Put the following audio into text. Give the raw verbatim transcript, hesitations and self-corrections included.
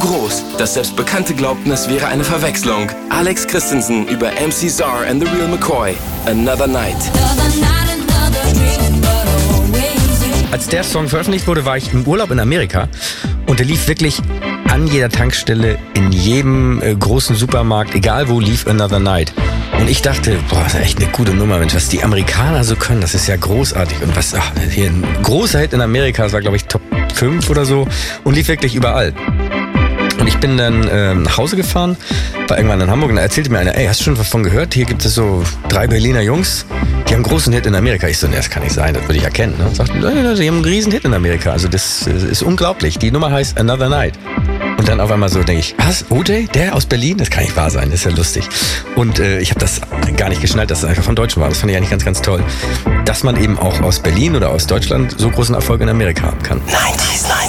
groß, dass selbst Bekannte glaubten, es wäre eine Verwechslung. Alex Christensen über M C Czar and The Real McCoy. Another Night. Als der Song veröffentlicht wurde, war ich im Urlaub in Amerika und der lief wirklich an jeder Tankstelle, in jedem äh, großen Supermarkt, egal wo, lief Another Night. Und ich dachte, boah, das ist echt eine gute Nummer, Mensch, was die Amerikaner so können, das ist ja großartig. Und was, ach, hier ein großer Hit in Amerika, das war glaube ich Top fünf oder so und lief wirklich überall. Und ich bin dann äh, nach Hause gefahren, war irgendwann in Hamburg und da erzählte mir einer, ey, hast du schon davon gehört? Hier gibt es so drei Berliner Jungs, die haben einen großen Hit in Amerika. Ich so, ne, das kann nicht sein, das würde ich erkennen. Ne? Und sagte, die haben einen riesen Hit in Amerika, also das ist unglaublich. Die Nummer heißt Another Night. Und dann auf einmal so denke ich, was, O J, der aus Berlin? Das kann nicht wahr sein, das ist ja lustig. Und äh, ich habe das gar nicht geschnallt, dass es einfach von Deutschen war. Das fand ich eigentlich ganz, ganz toll. Dass man eben auch aus Berlin oder aus Deutschland so großen Erfolg in Amerika haben kann. neunzig neunzig